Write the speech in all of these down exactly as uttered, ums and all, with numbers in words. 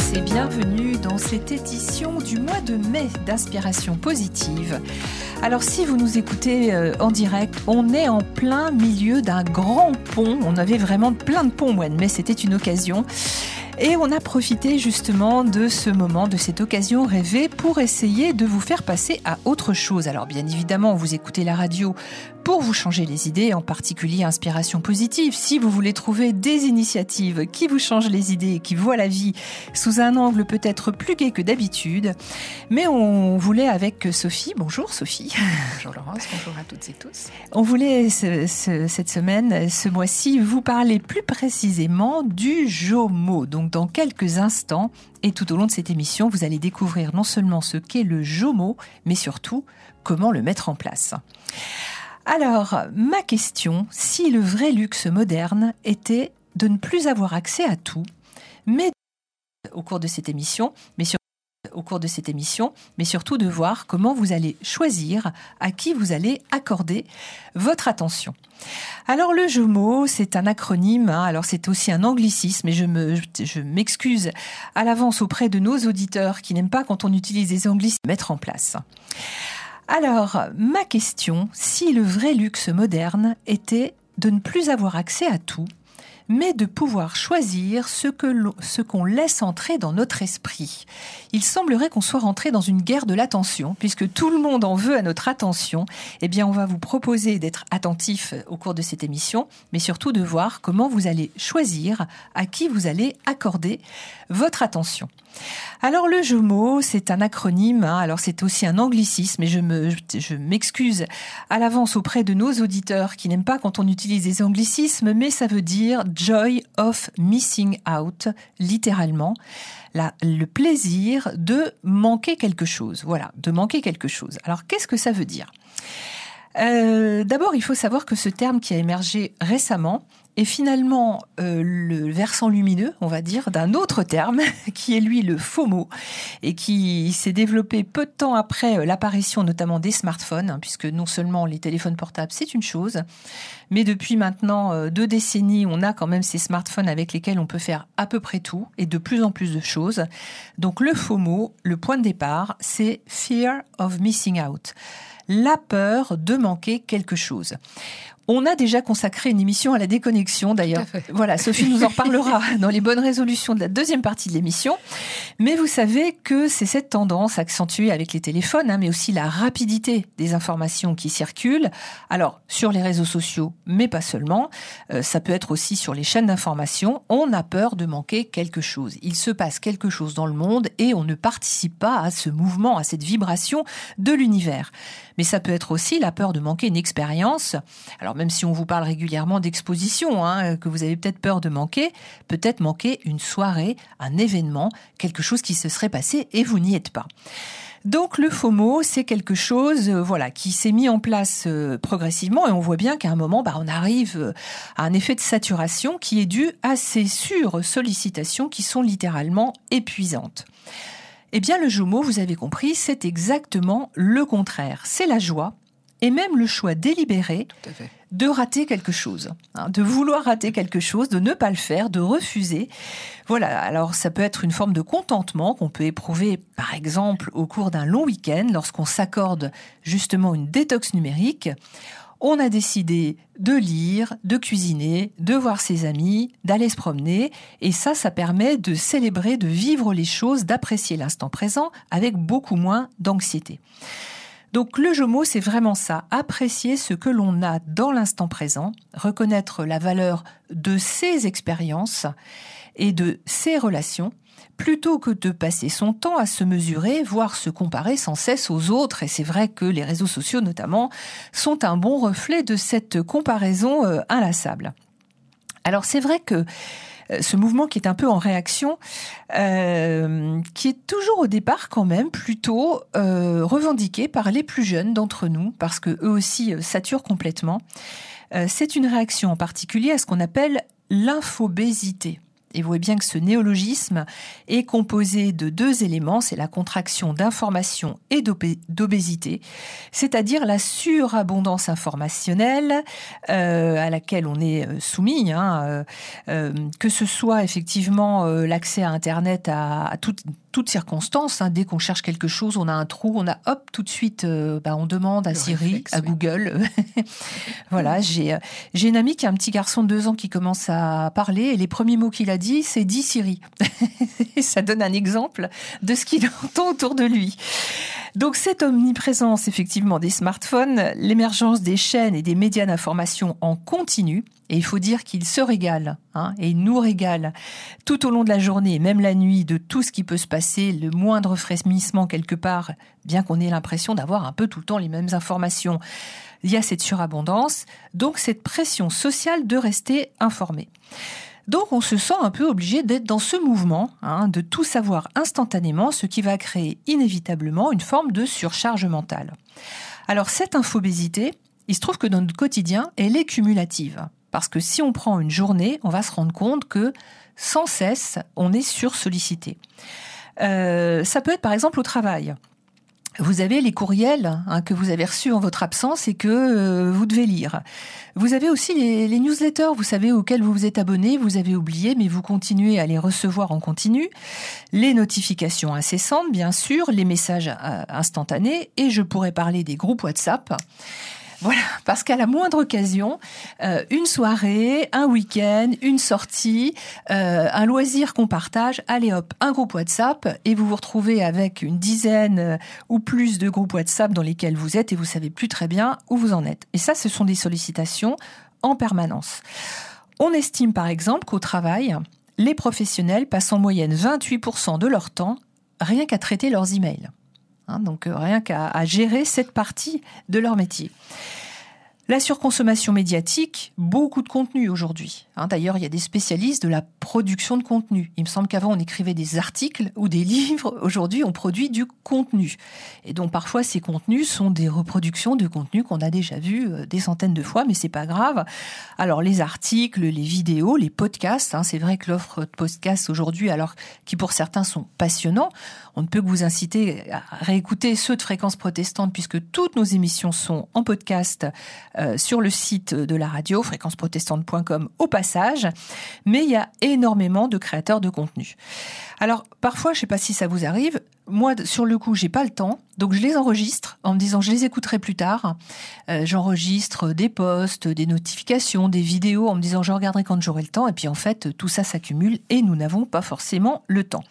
tous et bienvenue dans cette édition du mois de mai d'Inspiration Positive. Alors si vous nous écoutez euh, en direct, on est en plein milieu d'un grand pont. On avait vraiment plein de ponts au mois de mai, c'était une occasion. Et on a profité justement de ce moment, de cette occasion rêvée pour essayer de vous faire passer à autre chose. Alors bien évidemment, vous écoutez la radio pour vous changer les idées, en particulier Inspiration Positive. Si vous voulez trouver des initiatives qui vous changent les idées et qui voient la vie sous un angle peut-être plus gai que d'habitude. Mais on voulait avec Sophie, bonjour Sophie. Bonjour Laurence, bonjour à toutes et tous. On voulait ce, ce, cette semaine, ce mois-ci, vous parler plus précisément du Jomo. Donc dans quelques instants et tout au long de cette émission, vous allez découvrir non seulement ce qu'est le Jomo, mais surtout comment le mettre en place. Alors, ma question, si le vrai luxe moderne était de ne plus avoir accès à tout, mais au cours de cette émission, mais sur au cours de cette émission, mais surtout de voir comment vous allez choisir à qui vous allez accorder votre attention. Alors le Jomo, c'est un acronyme, hein, alors c'est aussi un anglicisme et je, me, je, je m'excuse à l'avance auprès de nos auditeurs qui n'aiment pas quand on utilise des anglicismes, mettre en place. Alors, ma question, si le vrai luxe moderne était de ne plus avoir accès à tout, mais de pouvoir choisir ce, que l'on, ce qu'on laisse entrer dans notre esprit. Il semblerait qu'on soit rentré dans une guerre de l'attention, puisque tout le monde en veut à notre attention. Eh bien, on va vous proposer d'être attentif au cours de cette émission, mais surtout de voir comment vous allez choisir à qui vous allez accorder votre attention. Alors le Jomo, c'est un acronyme, hein, alors c'est aussi un anglicisme et je, me, je, je m'excuse à l'avance auprès de nos auditeurs qui n'aiment pas quand on utilise des anglicismes, mais ça veut dire Joy of Missing Out, littéralement, la, le plaisir de manquer quelque chose. Voilà, de manquer quelque chose. Alors qu'est-ce que ça veut dire ? Euh, d'abord, il faut savoir que ce terme qui a émergé récemment est finalement euh, le versant lumineux, on va dire, d'un autre terme, qui est lui le FOMO, et qui s'est développé peu de temps après l'apparition notamment des smartphones, hein, puisque non seulement les téléphones portables, c'est une chose, mais depuis maintenant euh, deux décennies, on a quand même ces smartphones avec lesquels on peut faire à peu près tout, et de plus en plus de choses. Donc le FOMO, le point de départ, c'est Fear of Missing Out. La peur de manquer quelque chose. On a déjà consacré une émission à la déconnexion, d'ailleurs. Voilà, Sophie nous en reparlera dans les bonnes résolutions de la deuxième partie de l'émission. Mais vous savez que c'est cette tendance accentuée avec les téléphones, hein, mais aussi la rapidité des informations qui circulent. Alors, sur les réseaux sociaux, mais pas seulement. Euh, ça peut être aussi sur les chaînes d'information. On a peur de manquer quelque chose. Il se passe quelque chose dans le monde et on ne participe pas à ce mouvement, à cette vibration de l'univers. Mais ça peut être aussi la peur de manquer une expérience. Alors, même si on vous parle régulièrement d'exposition, hein, que vous avez peut-être peur de manquer, peut-être manquer une soirée, un événement, quelque chose qui se serait passé et vous n'y êtes pas. Donc le FOMO, c'est quelque chose euh, voilà, qui s'est mis en place euh, progressivement et on voit bien qu'à un moment, bah, on arrive euh, à un effet de saturation qui est dû à ces sursollicitations qui sont littéralement épuisantes. Eh bien le Jomo, vous avez compris, c'est exactement le contraire. C'est la joie et même le choix délibéré de rater quelque chose, hein, de vouloir rater quelque chose, de ne pas le faire, de refuser. Voilà, alors ça peut être une forme de contentement qu'on peut éprouver, par exemple, au cours d'un long week-end, lorsqu'on s'accorde justement une détox numérique. On a décidé de lire, de cuisiner, de voir ses amis, d'aller se promener. Et ça, ça permet de célébrer, de vivre les choses, d'apprécier l'instant présent avec beaucoup moins d'anxiété. Donc le Jomo, c'est vraiment ça, apprécier ce que l'on a dans l'instant présent, reconnaître la valeur de ses expériences et de ses relations, plutôt que de passer son temps à se mesurer, voire se comparer sans cesse aux autres. Et c'est vrai que les réseaux sociaux, notamment, sont un bon reflet de cette comparaison euh, inlassable. Alors c'est vrai que ce mouvement qui est un peu en réaction, euh, qui est toujours au départ quand même plutôt euh, revendiqué par les plus jeunes d'entre nous, parce que eux aussi euh, saturent complètement. Euh, c'est une réaction en particulier à ce qu'on appelle l'infobésité. Et vous voyez bien que ce néologisme est composé de deux éléments, c'est la contraction d'information et d'obé- d'obésité, c'est-à-dire la surabondance informationnelle euh, à laquelle on est soumis, hein, euh, euh, que ce soit effectivement euh, l'accès à Internet à, à toute, toutes circonstances. Hein, dès qu'on cherche quelque chose, on a un trou, on a hop, tout de suite, euh, bah, on demande à Le Siri, réflexe, à oui. Google. Voilà, j'ai, j'ai une amie qui a un petit garçon de deux ans qui commence à parler et les premiers mots qu'il a dit, c'est « dis Siri ». Ça donne un exemple de ce qu'il entend autour de lui. Donc cette omniprésence effectivement des smartphones, l'émergence des chaînes et des médias d'information en continu, et il faut dire qu'ils se régalent, hein, et ils nous régalent tout au long de la journée, et même la nuit, de tout ce qui peut se passer, le moindre frémissement quelque part, bien qu'on ait l'impression d'avoir un peu tout le temps les mêmes informations. Il y a cette surabondance, donc cette pression sociale de rester informé. Donc on se sent un peu obligé d'être dans ce mouvement, hein, de tout savoir instantanément, ce qui va créer inévitablement une forme de surcharge mentale. Alors cette infobésité, il se trouve que dans notre quotidien, elle est cumulative. Parce que si on prend une journée, on va se rendre compte que sans cesse, on est sursollicité. Euh, ça peut être par exemple au travail. Vous avez les courriels hein, que vous avez reçus en votre absence et que euh, vous devez lire. Vous avez aussi les, les newsletters, vous savez, auxquels vous vous êtes abonné, vous avez oublié, mais vous continuez à les recevoir en continu. Les notifications incessantes, bien sûr, les messages euh, instantanés, et je pourrais parler des groupes WhatsApp. Voilà, parce qu'à la moindre occasion, euh, une soirée, un week-end, une sortie, euh, un loisir qu'on partage, allez hop, un groupe WhatsApp, et vous vous retrouvez avec une dizaine euh, ou plus de groupes WhatsApp dans lesquels vous êtes et vous savez plus très bien où vous en êtes. Et ça, ce sont des sollicitations en permanence. On estime par exemple qu'au travail, les professionnels passent en moyenne vingt-huit pour cent de leur temps rien qu'à traiter leurs emails. Hein, donc euh, rien qu'à à gérer cette partie de leur métier. La surconsommation médiatique, beaucoup de contenu aujourd'hui. Hein, d'ailleurs, il y a des spécialistes de la production de contenu. Il me semble qu'avant, on écrivait des articles ou des livres. Aujourd'hui, on produit du contenu. Et donc, parfois, ces contenus sont des reproductions de contenus qu'on a déjà vus des centaines de fois, mais c'est pas grave. Alors, les articles, les vidéos, les podcasts, hein, c'est vrai que l'offre de podcasts aujourd'hui, alors qui pour certains sont passionnants, on ne peut que vous inciter à réécouter ceux de Fréquence Protestante, puisque toutes nos émissions sont en podcast euh, sur le site de la radio, fréquence protestante point com au passage. Mais il y a énormément de créateurs de contenu. Alors, parfois, je ne sais pas si ça vous arrive, moi, sur le coup, j'ai pas le temps, donc je les enregistre en me disant je les écouterai plus tard. Euh, j'enregistre des posts, des notifications, des vidéos en me disant je regarderai quand j'aurai le temps. Et puis en fait, tout ça s'accumule et nous n'avons pas forcément le temps.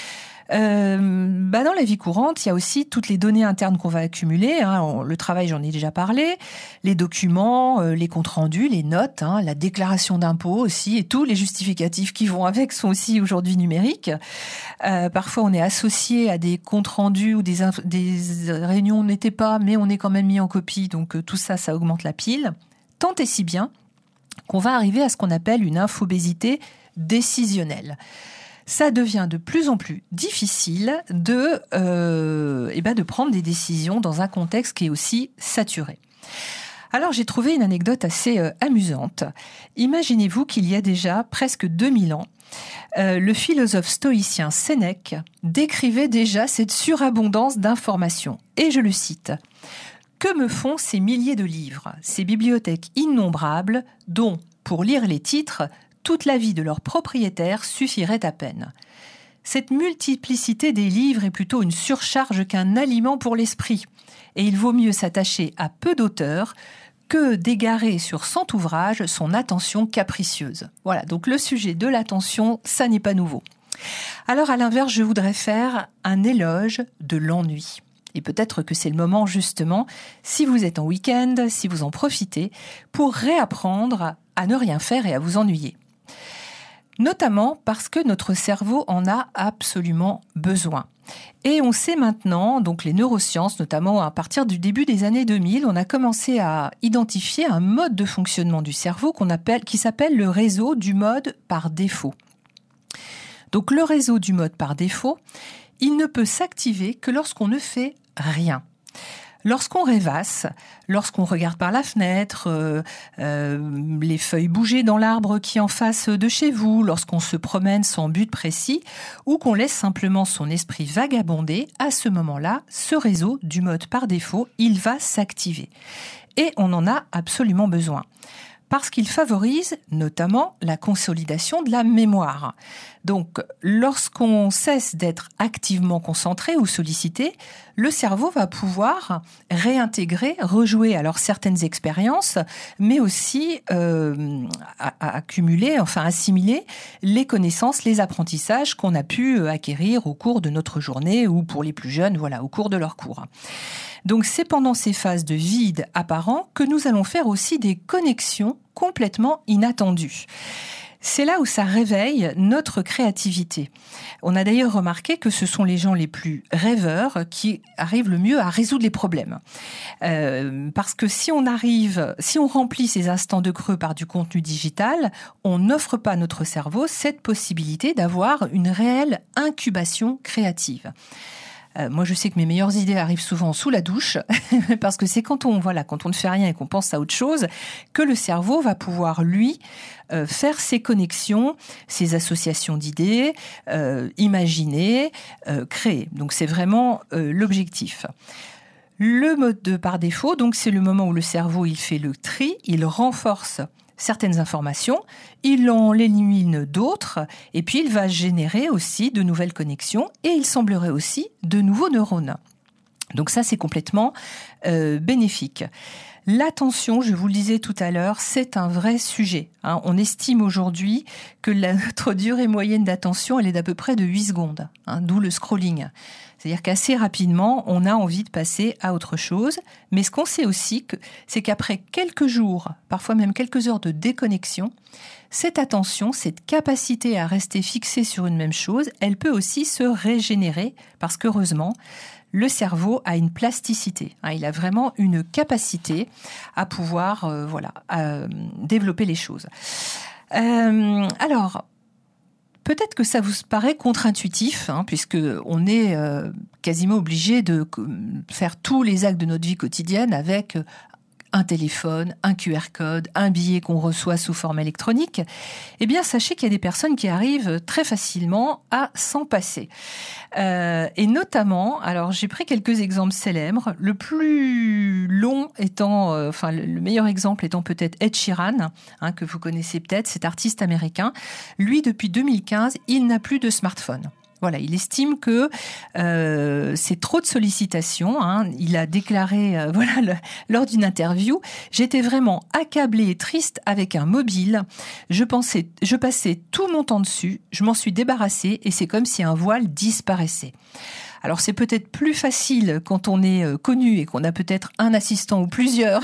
Euh, bah dans la vie courante, il y a aussi toutes les données internes qu'on va accumuler. Hein. On, le travail, j'en ai déjà parlé. Les documents, euh, les comptes rendus, les notes, hein, la déclaration d'impôt aussi, et tous les justificatifs qui vont avec sont aussi aujourd'hui numériques. Euh, parfois, on est associé à des comptes rendus ou des, inf- des réunions, on n'était pas, mais on est quand même mis en copie. Donc euh, tout ça, ça augmente la pile. Tant et si bien qu'on va arriver à ce qu'on appelle une infobésité décisionnelle. Ça devient de plus en plus difficile de, euh, eh ben de prendre des décisions dans un contexte qui est aussi saturé. Alors j'ai trouvé une anecdote assez euh, amusante. Imaginez-vous qu'il y a déjà presque deux mille ans, euh, le philosophe stoïcien Sénèque décrivait déjà cette surabondance d'informations. Et je le cite. « Que me font ces milliers de livres, ces bibliothèques innombrables dont, pour lire les titres, toute la vie de leur propriétaire suffirait à peine. Cette multiplicité des livres est plutôt une surcharge qu'un aliment pour l'esprit, et il vaut mieux s'attacher à peu d'auteurs que d'égarer sur cent ouvrages son attention capricieuse. » Voilà, donc le sujet de l'attention, ça n'est pas nouveau. Alors à l'inverse, je voudrais faire un éloge de l'ennui. Et peut-être que c'est le moment justement, si vous êtes en week-end, si vous en profitez, pour réapprendre à ne rien faire et à vous ennuyer. Notamment parce que notre cerveau en a absolument besoin. Et on sait maintenant, donc les neurosciences, notamment à partir du début des années deux mille, on a commencé à identifier un mode de fonctionnement du cerveau qu'on appelle, qui s'appelle le réseau du mode par défaut. Donc le réseau du mode par défaut, il ne peut s'activer que lorsqu'on ne fait rien. Lorsqu'on rêvasse, lorsqu'on regarde par la fenêtre, euh, euh, les feuilles bouger dans l'arbre qui est en face de chez vous, lorsqu'on se promène sans but précis, ou qu'on laisse simplement son esprit vagabonder, à ce moment-là, ce réseau du mode par défaut, il va s'activer. Et on en a absolument besoin. Parce qu'il favorise notamment la consolidation de la mémoire. Donc, lorsqu'on cesse d'être activement concentré ou sollicité, le cerveau va pouvoir réintégrer, rejouer alors certaines expériences, mais aussi euh, à, à accumuler, enfin assimiler les connaissances, les apprentissages qu'on a pu acquérir au cours de notre journée ou pour les plus jeunes, voilà, au cours de leur cours. Donc c'est pendant ces phases de vide apparent que nous allons faire aussi des connexions complètement inattendues. C'est là où ça réveille notre créativité. On a d'ailleurs remarqué que ce sont les gens les plus rêveurs qui arrivent le mieux à résoudre les problèmes. Euh, parce que si on arrive, si on remplit ces instants de creux par du contenu digital, on n'offre pas à notre cerveau cette possibilité d'avoir une réelle incubation créative. Euh, moi, je sais que mes meilleures idées arrivent souvent sous la douche, parce que c'est quand on, voilà, quand on ne fait rien et qu'on pense à autre chose, que le cerveau va pouvoir, lui, euh, faire ses connexions, ses associations d'idées, euh, imaginer, euh, créer. Donc, c'est vraiment euh, l'objectif. Le mode de par défaut, donc, c'est le moment où le cerveau, il fait le tri, il renforce certaines informations, il en élimine d'autres, et puis il va générer aussi de nouvelles connexions, et il semblerait aussi de nouveaux neurones. Donc ça, c'est complètement euh, bénéfique. L'attention, je vous le disais tout à l'heure, c'est un vrai sujet. Hein. On estime aujourd'hui que la, notre durée moyenne d'attention, elle est d'à peu près de huit secondes, hein, d'où le scrolling. C'est-à-dire qu'assez rapidement, on a envie de passer à autre chose. Mais ce qu'on sait aussi, que, c'est qu'après quelques jours, parfois même quelques heures de déconnexion, cette attention, cette capacité à rester fixée sur une même chose, elle peut aussi se régénérer parce qu'heureusement, le cerveau a une plasticité. Hein, il a vraiment une capacité à pouvoir euh, voilà, à développer les choses. Euh, alors... Peut-être que ça vous paraît contre-intuitif, hein, puisque on est euh, quasiment obligé de faire tous les actes de notre vie quotidienne avec un téléphone, un Q R code, un billet qu'on reçoit sous forme électronique. Eh bien, sachez qu'il y a des personnes qui arrivent très facilement à s'en passer. Euh, et notamment, alors j'ai pris quelques exemples célèbres. Le plus long étant, euh, enfin le, le meilleur exemple étant peut-être Ed Sheeran, hein, que vous connaissez peut-être, cet artiste américain. Lui, depuis deux mille quinze, il n'a plus de smartphone. Voilà, il estime que euh, c'est trop de sollicitations. Hein. Il a déclaré, euh, voilà, le, lors d'une interview, j'étais vraiment accablé et triste avec un mobile. Je pensais, je passais tout mon temps dessus. Je m'en suis débarrassée et c'est comme si un voile disparaissait. Alors c'est peut-être plus facile quand on est connu et qu'on a peut-être un assistant ou plusieurs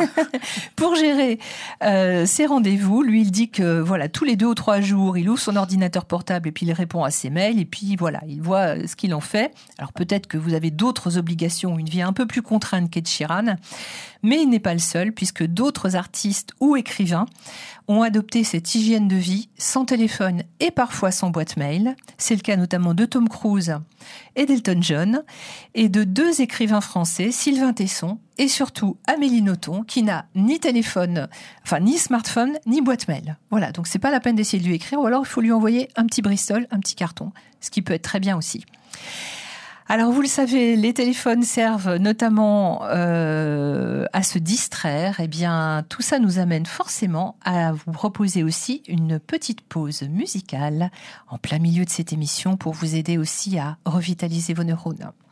pour gérer euh, ses rendez-vous. Lui, il dit que voilà, tous les deux ou trois jours, il ouvre son ordinateur portable et puis il répond à ses mails et puis voilà, il voit ce qu'il en fait. Alors peut-être que vous avez d'autres obligations, une vie un peu plus contrainte qu'Ed Sheeran, mais il n'est pas le seul puisque d'autres artistes ou écrivains ont adopté cette hygiène de vie sans téléphone et parfois sans boîte mail. C'est le cas notamment de Tom Cruise et d'Elton John, et de deux écrivains français, Sylvain Tesson et surtout Amélie Nothomb, qui n'a ni téléphone, enfin ni smartphone, ni boîte mail. Voilà, donc c'est pas la peine d'essayer de lui écrire, ou alors il faut lui envoyer un petit Bristol, un petit carton, ce qui peut être très bien aussi. Alors vous le savez, les téléphones servent notamment euh, à se distraire. Eh bien, tout ça nous amène forcément à vous proposer aussi une petite pause musicale en plein milieu de cette émission pour vous aider aussi à revitaliser vos neurones.